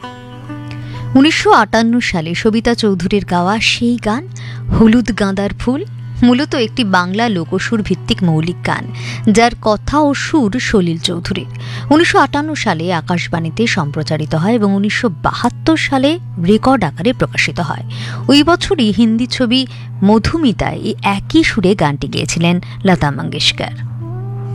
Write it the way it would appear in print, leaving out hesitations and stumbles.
1958 সালে সবিতা চৌধুরীর গাওয়া সেই গান হলুদ গাঁদার ফুল মূলত একটি বাংলা লোকসুর ভিত্তিক মৌলিক গান, যার কথা ও সুর সলিল চৌধুরীর। 1958 সালে আকাশবাণীতে সম্প্রচারিত হয় এবং 1972 সালে রেকর্ড আকারে প্রকাশিত হয়। ওই বছরই হিন্দি ছবি মধুমিতায় এই একই সুরে গানটি গেয়েছিলেন লতা মঙ্গেশকর।